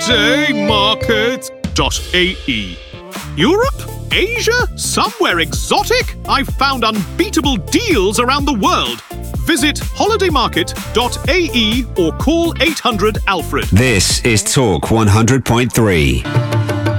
Holidaymarket.ae. Europe? Asia? Somewhere exotic? I've found unbeatable deals around the world. Visit holidaymarket.ae or call 800 Alfred. This is Talk 100.3.